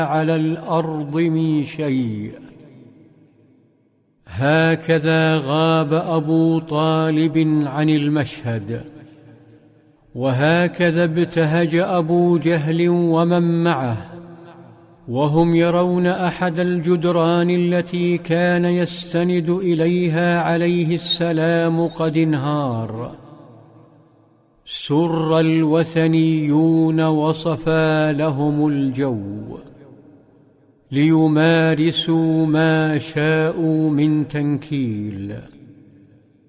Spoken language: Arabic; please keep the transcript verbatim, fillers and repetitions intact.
على الأرض من شيء. هكذا غاب أبو طالب عن المشهد، وهكذا ابتهج أبو جهل ومن معه، وهم يرون أحد الجدران التي كان يستند إليها عليه السلام قد انهار. سر الوثنيون وصفى لهم الجو ليمارسوا ما شاءوا من تنكيل.